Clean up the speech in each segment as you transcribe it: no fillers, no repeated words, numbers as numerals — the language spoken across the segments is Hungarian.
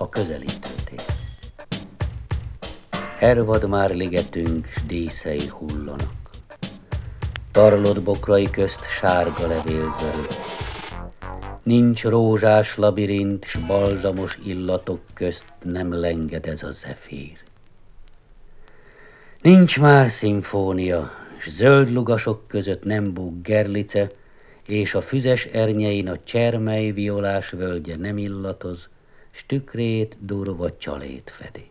a közelítő tér. Hervad már ligetünk, s díszei hullanak. Tarlott bokrai közt sárga levélzörő. Nincs rózsás labirint, s balzsamos illatok közt nem lenged ez a zefír. Nincs már szimfónia, s zöld lugasok között nem búg gerlice, és a füzes ernyein a csermely violás völgye nem illatoz, s tükrét durva csalét fedi.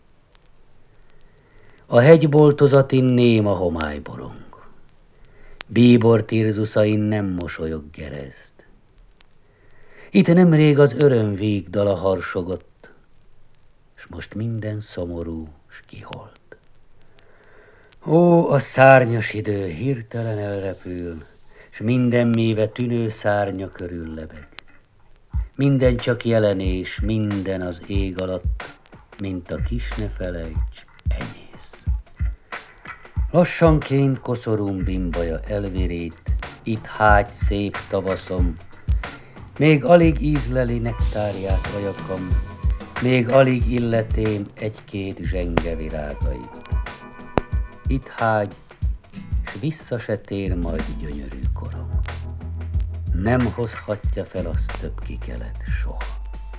A hegyboltozatin néma homály borong, bíbor tirzuszain nem mosolyog gerezd. Itt nemrég az örömvíg dala harsogott, s most minden szomorú s kiholt. Ó, a szárnyas idő hirtelen elrepül, s minden méve tűnő szárnya körül lebeg. Minden csak jelenés, minden az ég alatt, mint a kis ne felejts, enyész. Lassanként koszorúm bimbaja elvirít, itt hágy szép tavaszom, még alig ízleli nektárját vajakam, még alig illetém egy-két zsenge virágait. Itt hágy, s vissza se tér majd gyönyörű korom. Nem hozhatja fel azt több kikelet soha.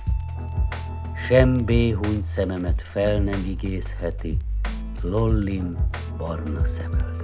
Sem béhúny szememet fel nem igézheti, lollim barna szemöldök.